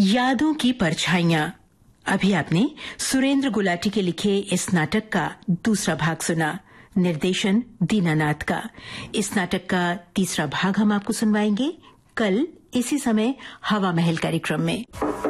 यादों की परछाइयां। अभी आपने सुरेंद्र गुलाटी के लिखे इस नाटक का दूसरा भाग सुना, निर्देशन दीनानाथ का। इस नाटक का तीसरा भाग हम आपको सुनवाएंगे कल इसी समय हवा महल कार्यक्रम में।